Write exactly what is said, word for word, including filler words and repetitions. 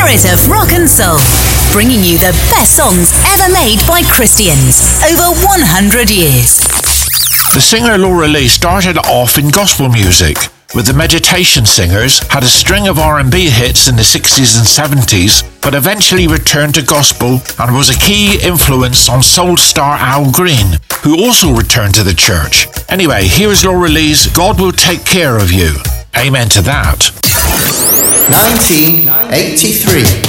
spirit of rock and soul, bringing you the best songs ever made by Christians over one hundred years. The singer Laura Lee started off in gospel music, with the Meditation Singers, had a string of R and B hits in the sixties and seventies, but eventually returned to gospel and was a key influence on soul star Al Green, who also returned to the church. Anyway, here is Laura Lee's God Will Take Care of You. Amen to that. nineteen eighty-three